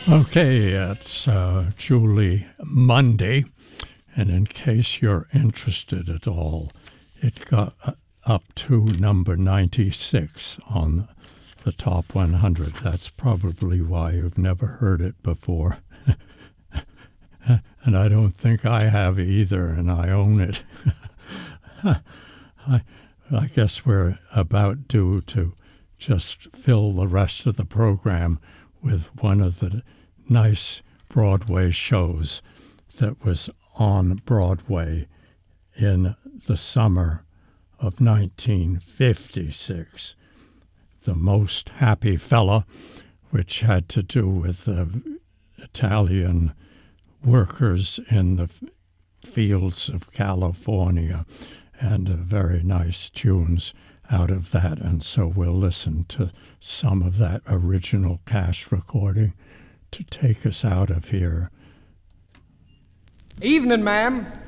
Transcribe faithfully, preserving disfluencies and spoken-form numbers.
Okay, it's uh, Julie Monday, and in case you're interested at all, it got uh, up to number ninety-six on the top one hundred. That's probably why you've never heard it before. And I don't think I have either, and I own it. I, I guess we're about due to just fill the rest of the program with one of the nice Broadway shows that was on Broadway in the summer of nineteen fifty-six. The Most Happy Fella, which had to do with the Italian workers in the fields of California, and uh, very nice tunes out of that. And so we'll listen to some of that original Cash recording to take us out of here. Evening, ma'am.